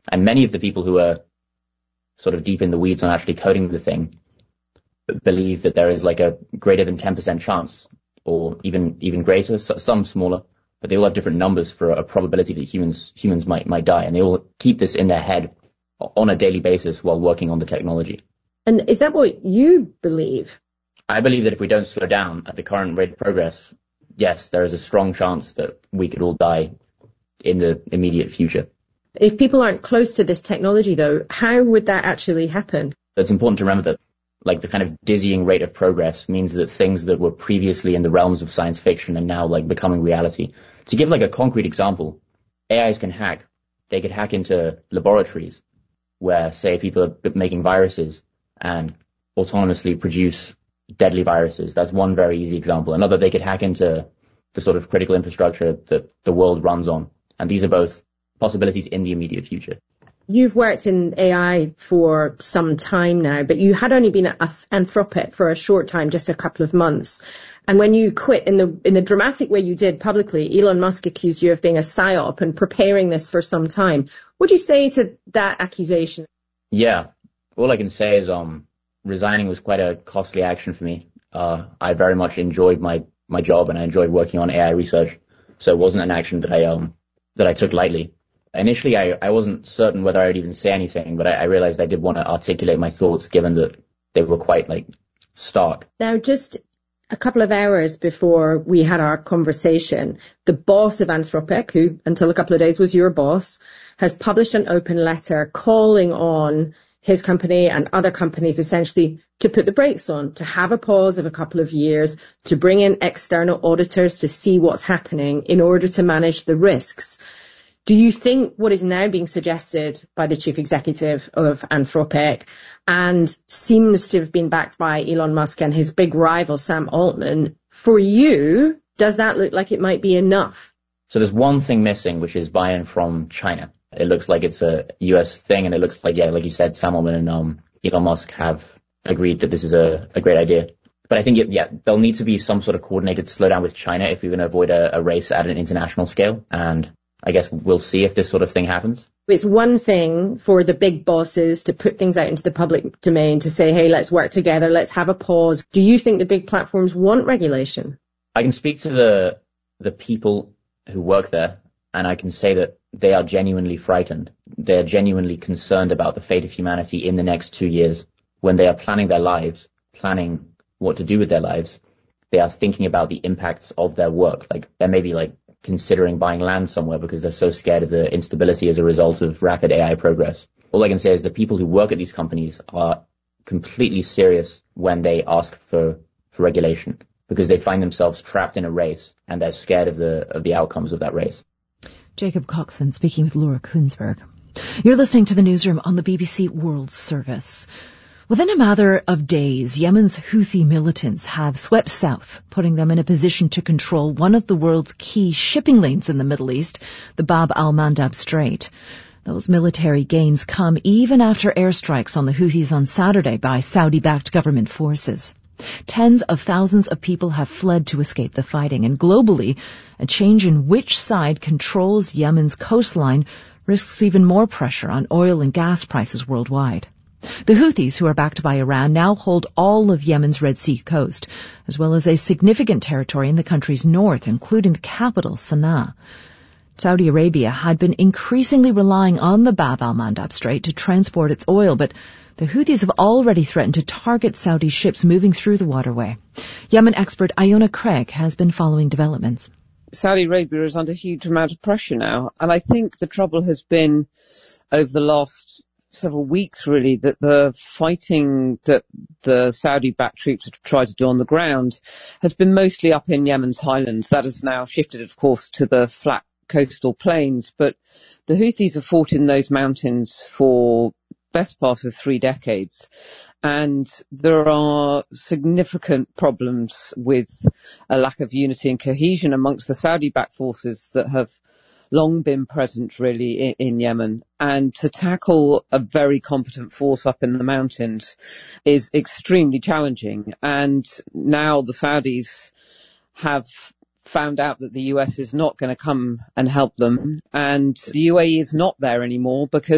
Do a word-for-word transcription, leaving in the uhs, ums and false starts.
And many of the people who are sort of deep in the weeds on actually coding the thing believe that there is like a greater than ten percent chance, or even even greater, some smaller, but they all have different numbers for a probability that humans humans might might die, and they all keep this in their head on a daily basis while working on the technology. And is that what you believe? I believe that if we don't slow down at the current rate of progress, yes, there is a strong chance that we could all die in the immediate future. If people aren't close to this technology, though, how would that actually happen? It's important to remember that like the kind of dizzying rate of progress means that things that were previously in the realms of science fiction are now like becoming reality. To give like a concrete example, A Is can hack. They could hack into laboratories where, say, people are making viruses and autonomously produce deadly viruses. That's one very easy example. Another, they could hack into the sort of critical infrastructure that the world runs on. And these are both possibilities in the immediate future. You've worked in A I for some time now, but you had only been at Anthropic for a short time, just a couple of months. And when you quit in the in the dramatic way you did publicly, Elon Musk accused you of being a psyop and preparing this for some time. What do you say to that accusation? Yeah, all I can say is um, resigning was quite a costly action for me. Uh, I very much enjoyed my, my job, and I enjoyed working on A I research. So it wasn't an action that I um that I took lightly. Initially, I, I wasn't certain whether I would even say anything, but I, I realized I did want to articulate my thoughts, given that they were quite, like, stark. Now, just a couple of hours before we had our conversation, the boss of Anthropic, who until a couple of days was your boss, has published an open letter calling on his company and other companies essentially to put the brakes on, to have a pause of a couple of years, to bring in external auditors to see what's happening in order to manage the risks. Do you think what is now being suggested by the chief executive of Anthropic and seems to have been backed by Elon Musk and his big rival, Sam Altman, for you, does that look like it might be enough? So there's one thing missing, which is buy-in from China. It looks like it's a U S thing, and it looks like, yeah, like you said, Sam Altman and um, Elon Musk have agreed that this is a, a great idea. But I think, it, yeah, there'll need to be some sort of coordinated slowdown with China if we're going to avoid a, a race at an international scale. And I guess we'll see if this sort of thing happens. It's one thing for the big bosses to put things out into the public domain, to say, hey, let's work together, let's have a pause. Do you think the big platforms want regulation? I can speak to the the people who work there, and I can say that they are genuinely frightened. They're genuinely concerned about the fate of humanity in the next two years. When they are planning their lives, planning what to do with their lives, they are thinking about the impacts of their work. Like, they're maybe like considering buying land somewhere because they're so scared of the instability as a result of rapid A I progress. All I can say is the people who work at these companies are completely serious when they ask for, for regulation, because they find themselves trapped in a race and they're scared of the of the outcomes of that race. Jacob Coxon speaking with Laura Kunsberg. You're listening to the Newsroom on the B B C World Service. Within a matter of days, Yemen's Houthi militants have swept south, putting them in a position to control one of the world's key shipping lanes in the Middle East, the Bab al-Mandab Strait. Those military gains come even after airstrikes on the Houthis on Saturday by Saudi-backed government forces. Tens of thousands of people have fled to escape the fighting, and globally, a change in which side controls Yemen's coastline risks even more pressure on oil and gas prices worldwide. The Houthis, who are backed by Iran, now hold all of Yemen's Red Sea coast, as well as a significant territory in the country's north, including the capital, Sana'a. Saudi Arabia had been increasingly relying on the Bab al-Mandab Strait to transport its oil, but the Houthis have already threatened to target Saudi ships moving through the waterway. Yemen expert Iona Craig has been following developments. Saudi Arabia is under a huge amount of pressure now, and I think the trouble has been over the last several weeks, really, that the fighting that the Saudi-backed troops have tried to do on the ground has been mostly up in Yemen's highlands. That has now shifted, of course, to the flat coastal plains, but the Houthis have fought in those mountains for best part of three decades. And there are significant problems with a lack of unity and cohesion amongst the Saudi-backed forces that have long been present, really, in, in Yemen. And to tackle a very competent force up in the mountains is extremely challenging. And now the Saudis have found out that the U S is not going to come and help them, and the U A E is not there anymore because